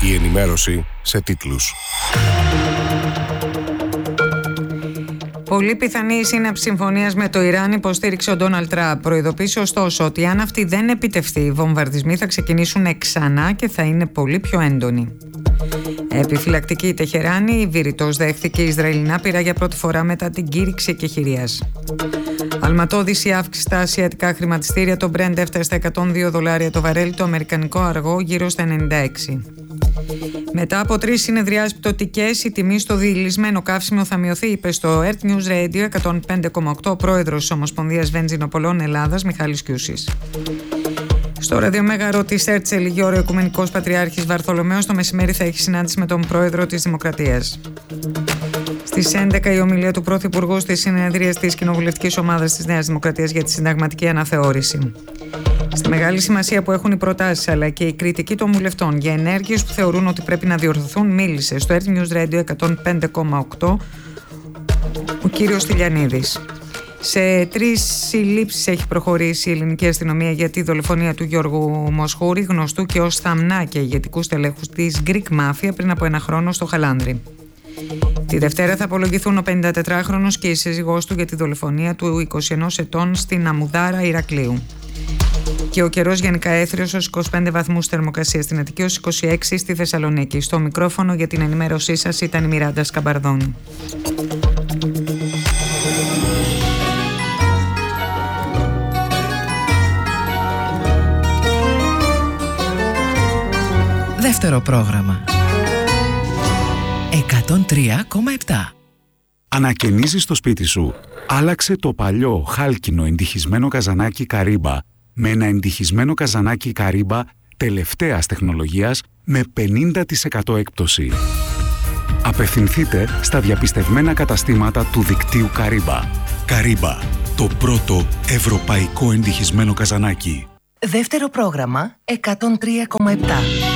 Η ενημέρωση σε τίτλους. Πολύ πιθανή η σύναψη συμφωνίας με το Ιράν, υποστήριξε ο Ντόναλντ Τραμπ. Προειδοποίησε ωστόσο ότι αν αυτή δεν επιτευχθεί, οι βομβαρδισμοί θα ξεκινήσουν ξανά και θα είναι πολύ πιο έντονοι. Επιφυλακτική η Τεχεράνη, βηρητός δέχθηκε Ισραηλινά πυρά για πρώτη φορά μετά την κήρυξη εκεχηρίας. Αλματώδης η αύξηση στα ασιατικά χρηματιστήρια, το Brent έφτασε στα $102 το βαρέλι, το αμερικανικό αργό γύρω στα 96. Μετά από 3 συνεδριάσεις πτωτικές, η τιμή στο διηλυσμένο καύσιμο θα μειωθεί, είπε στο Earth News Radio 105,8 ο πρόεδρος της Ομοσπονδίας Βενζινοπολών Ελλάδας, Μιχάλης Κιούσης. Στο ραδιομέγαρο της Έρτσε, λίγη ώρα, ο Οικουμενικός Πατριάρχης Βαρθολομαίος το μεσημέρι θα έχει συνάντηση με τον πρόεδρο της Δημοκρατίας. Στις 11 η ομιλία του Πρωθυπουργού στις συνεδρίες της Κοινοβουλευτικής Ομάδας της Νέας Δημοκρατίας για τη συνταγματική αναθεώρηση. Στη μεγάλη σημασία που έχουν οι προτάσεις αλλά και η κριτική των βουλευτών για ενέργειες που θεωρούν ότι πρέπει να διορθωθούν, μίλησε στο Earth News Radio 105,8 ο κύριος Τηλιανίδης. Σε 3 συλλήψεις έχει προχωρήσει η ελληνική αστυνομία για τη δολοφονία του Γιώργου Μοσχούρη, γνωστού και ως Θαμνά και ηγετικούς τελέχους της Greek Mafia, πριν από 1 χρόνο στο Χαλάνδρι. Τη Δευτέρα θα απολογηθούν ο 54χρονος και η σύζυγός του για τη δολοφονία του 21 ετών στην Αμουδάρα Ηρακλείου. Και ο καιρός γενικά έθριος, ως 25 βαθμούς θερμοκρασία στην Αττική, ως 26 στη Θεσσαλονίκη. Στο μικρόφωνο για την ενημέρωσή σας ήταν η Μιράντα Σκαμπαρδώνη. Δεύτερο πρόγραμμα 103,7. Ανακαινίζεις το σπίτι σου? Άλλαξε το παλιό χάλκινο εντυχισμένο καζανάκι Καρύμπα με ένα εντυχισμένο καζανάκι Καρύμπα τελευταίας τεχνολογίας με 50% έκπτωση. Απευθυνθείτε στα διαπιστευμένα καταστήματα του δικτύου Καρύμπα. Καρύμπα, το πρώτο ευρωπαϊκό εντυχισμένο καζανάκι. Δεύτερο πρόγραμμα 103,7.